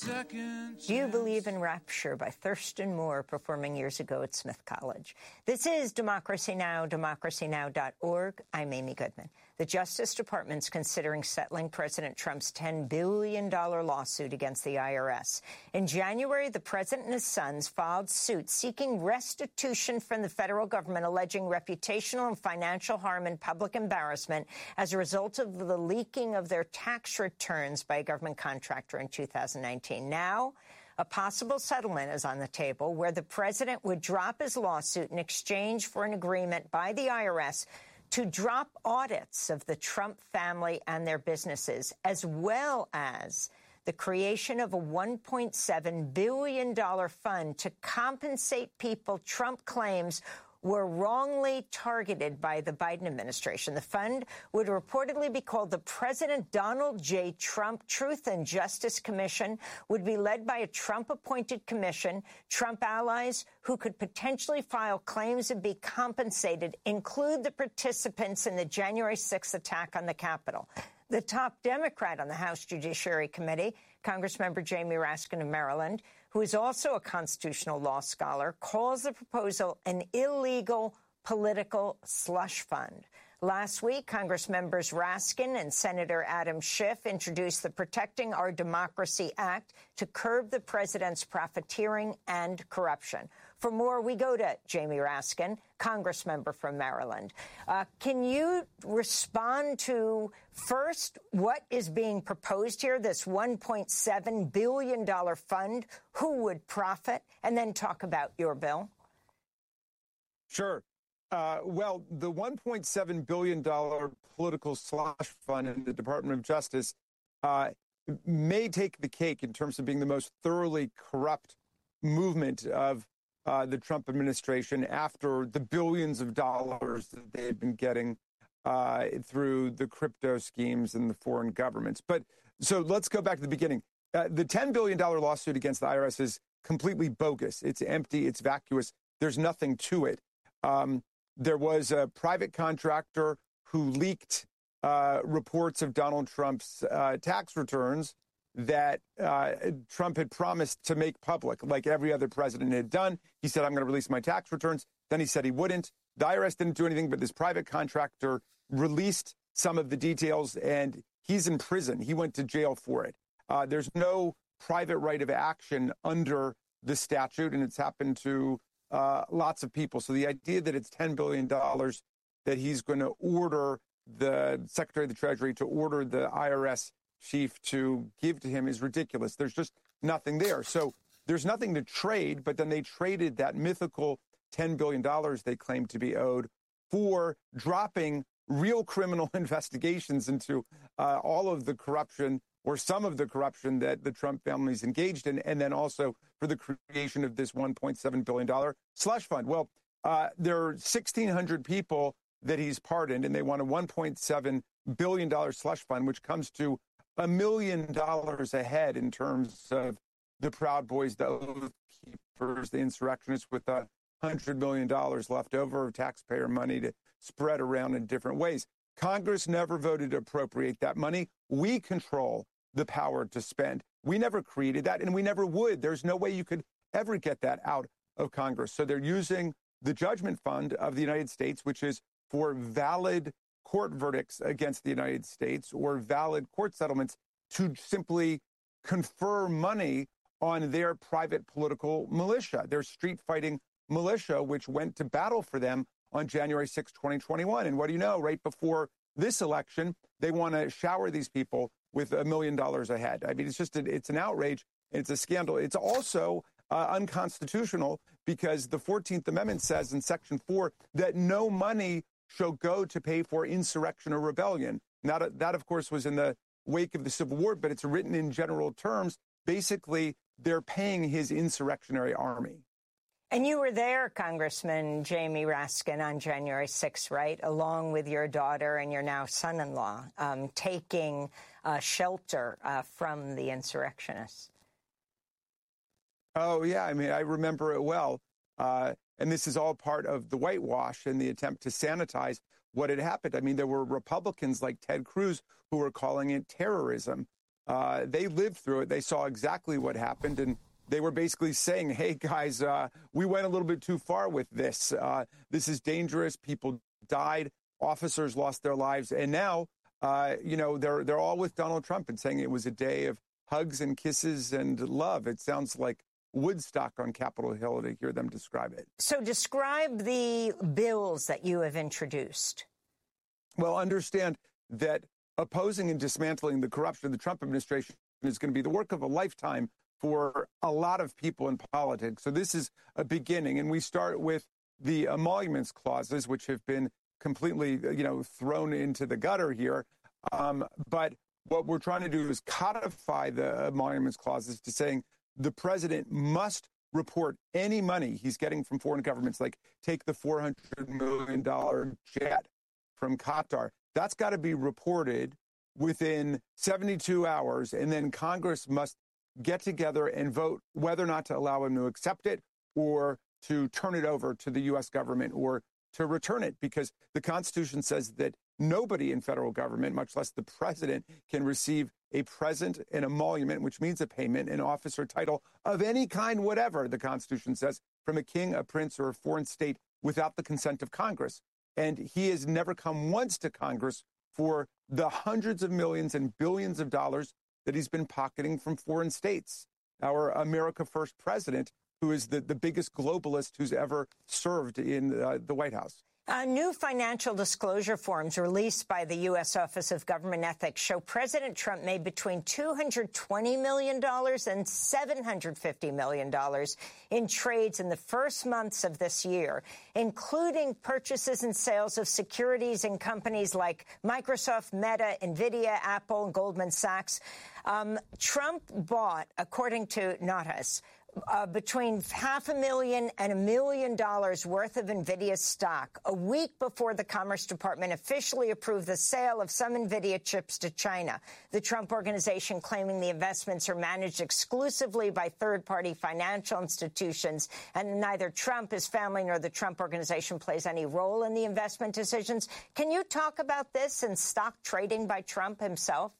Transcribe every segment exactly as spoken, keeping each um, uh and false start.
Do You Believe in Rapture by Thurston Moore, performing years ago at Smith College. This is Democracy Now!, democracy now dot org. I'm Amy Goodman. The Justice Department's considering settling President Trump's ten billion dollars lawsuit against the I R S. In January, the president and his sons filed suit seeking restitution from the federal government, alleging reputational and financial harm and public embarrassment as a result of the leaking of their tax returns by a government contractor in two thousand nineteen. Now, a possible settlement is on the table where the president would drop his lawsuit in exchange for an agreement by the I R S to drop audits of the Trump family and their businesses, as well as the creation of a one point seven billion dollars fund to compensate people Trump claims were wrongly targeted by the Biden administration. The fund would reportedly be called the President Donald J. Trump Truth and Justice Commission, would be led by a Trump-appointed commission. Trump allies who could potentially file claims and be compensated include the participants in the January sixth attack on the Capitol. The top Democrat on the House Judiciary Committee, Congressmember Jamie Raskin of Maryland, who is also a constitutional law scholar, calls the proposal an illegal political slush fund. Last week, Congress members Raskin and Senator Adam Schiff introduced the Protecting Our Democracy Act to curb the president's profiteering and corruption. For more, we go to Jamie Raskin, Congress member from Maryland. Uh, can you respond to, first, what is being proposed here, this one point seven billion dollars fund? Who would profit? And then talk about your bill. Sure. Uh, well, the one point seven billion dollars political slush fund in the Department of Justice uh, may take the cake in terms of being the most thoroughly corrupt movement of uh, the Trump administration after the billions of dollars that they had been getting uh, through the crypto schemes and the foreign governments. But so let's go back to the beginning. Uh, the ten billion dollars lawsuit against the I R S is completely bogus. It's empty. It's vacuous. There's nothing to it. Um, There was a private contractor who leaked uh, reports of Donald Trump's uh, tax returns that uh, Trump had promised to make public, like every other president had done. He said, I'm going to release my tax returns. Then he said he wouldn't. The I R S didn't do anything, but this private contractor released some of the details, and he's in prison. He went to jail for it. Uh, there's no private right of action under the statute, and it's happened to Uh, lots of people. So the idea that it's ten billion dollars that he's going to order the Secretary of the Treasury to order the I R S chief to give to him is ridiculous. There's just nothing there. So there's nothing to trade, but then they traded that mythical ten billion dollars they claimed to be owed for dropping real criminal investigations into uh, all of the corruption or some of the corruption that the Trump family is engaged in, and then also for the creation of this one point seven billion dollars slush fund. Well, uh, there are sixteen hundred people that he's pardoned, and they want a one point seven billion dollars slush fund, which comes to a million dollars ahead in terms of the Proud Boys, the Oath Keepers, the insurrectionists, with a one hundred million dollars left over of taxpayer money to spread around in different ways. Congress never voted to appropriate that money. We control the power to spend. We never created that, and we never would. There's no way you could ever get that out of Congress. So they're using the judgment fund of the United States, which is for valid court verdicts against the United States or valid court settlements, to simply confer money on their private political militia, their street fighting militia, which went to battle for them on January sixth, twenty twenty-one. And what do you know? Right before this election, they want to shower these people with a million dollars ahead. I mean, it's just, a, it's an outrage. It's a scandal. It's also uh, unconstitutional because the fourteenth Amendment says in Section four that no money shall go to pay for insurrection or rebellion. Now, that, that, of course, was in the wake of the Civil War, but it's written in general terms. Basically, they're paying his insurrectionary army. And you were there, Congressman Jamie Raskin, on January sixth, right, along with your daughter and your now son-in-law, um, taking uh, shelter uh, from the insurrectionists. Oh, yeah. I mean, I remember it well. Uh, and this is all part of the whitewash and the attempt to sanitize what had happened. I mean, there were Republicans like Ted Cruz who were calling it terrorism. Uh, they lived through it. They saw exactly what happened, and they were basically saying, hey, guys, uh, we went a little bit too far with this. Uh, this is dangerous. People died. Officers lost their lives. And now, uh, you know, they're they're all with Donald Trump and saying it was a day of hugs and kisses and love. It sounds like Woodstock on Capitol Hill to hear them describe it. So describe the bills that you have introduced. Well, understand that opposing and dismantling the corruption of the Trump administration is going to be the work of a lifetime for a lot of people in politics. So this is a beginning. And we start with the emoluments clauses, which have been completely, you know, thrown into the gutter here. Um, but what we're trying to do is codify the emoluments clauses to saying the president must report any money he's getting from foreign governments, like take the four hundred million dollars jet from Qatar. That's got to be reported within seventy-two hours, and then Congress must get together and vote whether or not to allow him to accept it or to turn it over to the U S government or to return it, because the Constitution says that nobody in federal government, much less the president, can receive a present, an emolument, which means a payment, an office or title of any kind, whatever the Constitution says, from a king, a prince, or a foreign state without the consent of Congress. And he has never come once to Congress for the hundreds of millions and billions of dollars that he's been pocketing from foreign states. Our America First president, who is the, the biggest globalist who's ever served in uh, the White House. Uh, new financial disclosure forms released by the U S Office of Government Ethics show President Trump made between two hundred twenty million dollars and seven hundred fifty million dollars in trades in the first months of this year, including purchases and sales of securities in companies like Microsoft, Meta, NVIDIA, Apple, and Goldman Sachs. Um, Trump bought, according to Natas, Uh, between half a million and a million dollars worth of NVIDIA stock a week before the Commerce Department officially approved the sale of some NVIDIA chips to China. The Trump Organization claiming the investments are managed exclusively by third-party financial institutions, and neither Trump, his family, nor the Trump Organization plays any role in the investment decisions. Can you talk about this and stock trading by Trump himself?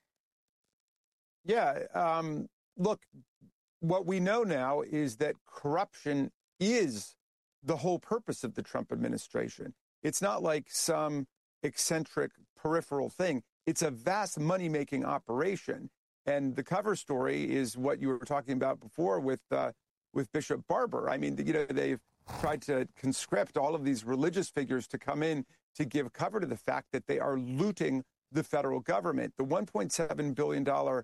Yeah, um, look, what we know now is that corruption is the whole purpose of the Trump administration. It's not like some eccentric peripheral thing. It's a vast money-making operation. And the cover story is what you were talking about before with uh, with Bishop Barber. I mean, you know, they've tried to conscript all of these religious figures to come in to give cover to the fact that they are looting the federal government. The one point seven billion dollars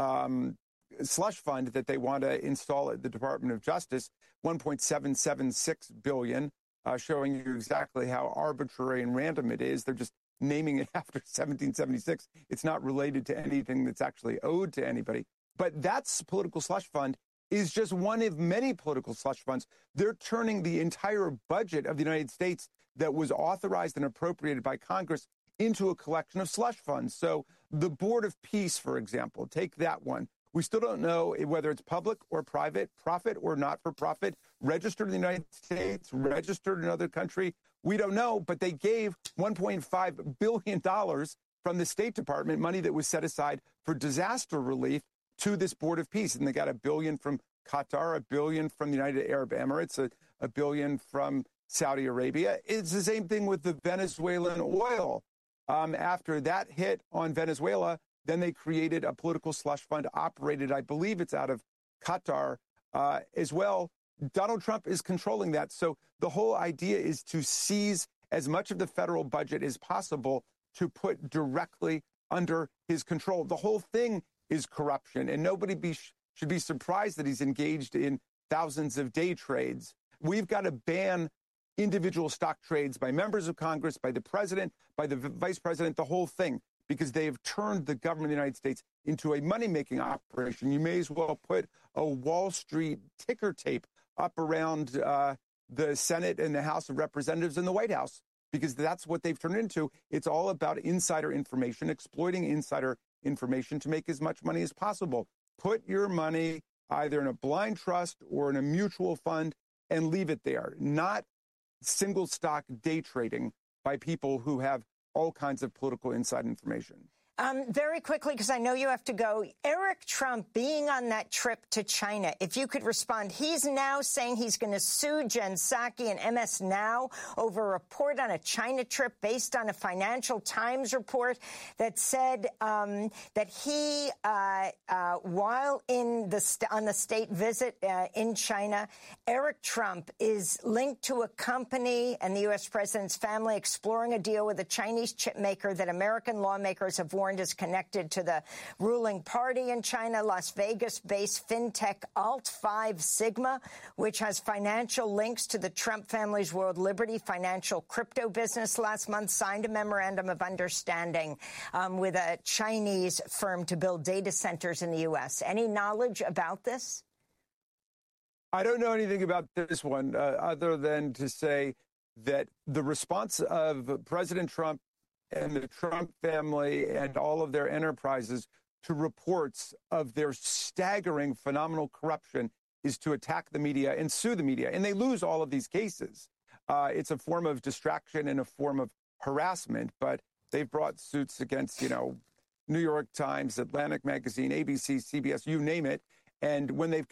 um, slush fund that they want to install at the Department of Justice, one point seven seven six billion dollars, uh, showing you exactly how arbitrary and random it is. They're just naming it after seventeen seventy-six. It's not related to anything that's actually owed to anybody. But that political slush fund is just one of many political slush funds. They're turning the entire budget of the United States that was authorized and appropriated by Congress into a collection of slush funds. So the Board of Peace, for example, take that one. We still don't know whether it's public or private, profit or not-for-profit, registered in the United States, registered in another country. We don't know, but they gave one point five billion dollars from the State Department, money that was set aside for disaster relief, to this Board of Peace. And they got a billion from Qatar, a billion from the United Arab Emirates, a, a billion from Saudi Arabia. It's the same thing with the Venezuelan oil. Um, after that hit on Venezuela, then they created a political slush fund operated, I believe it's out of Qatar uh, as well. Donald Trump is controlling that. So the whole idea is to seize as much of the federal budget as possible to put directly under his control. The whole thing is corruption, and nobody be, should be surprised that he's engaged in thousands of day trades. We've got to ban individual stock trades by members of Congress, by the president, by the vice president, the whole thing, because they have turned the government of the United States into a money-making operation. You may as well put a Wall Street ticker tape up around uh, the Senate and the House of Representatives and the White House, because that's what they've turned into. It's all about insider information, exploiting insider information to make as much money as possible. Put your money either in a blind trust or in a mutual fund and leave it there, not single stock day trading by people who have all kinds of political inside information. Um, very quickly, because I know you have to go, Eric Trump being on that trip to China, if you could respond, he's now saying he's going to sue Jen Psaki and M S Now over a report on a China trip based on a Financial Times report that said um, that he, uh, uh, while in the st- on the state visit uh, in China, Eric Trump is linked to a company and the U S president's family exploring a deal with a Chinese chip maker that American lawmakers have warned is connected to the ruling party in China. Las Vegas-based fintech Alt five Sigma, which has financial links to the Trump family's World Liberty financial crypto business, last month signed a memorandum of understanding um, with a Chinese firm to build data centers in the U S. Any knowledge about this? I don't know anything about this one uh, other than to say that the response of President Trump and the Trump family and all of their enterprises to reports of their staggering, phenomenal corruption is to attack the media and sue the media. And they lose all of these cases. Uh, it's a form of distraction and a form of harassment, but they've brought suits against, you know, New York Times, Atlantic Magazine, A B C, C B S, you name it. And when they've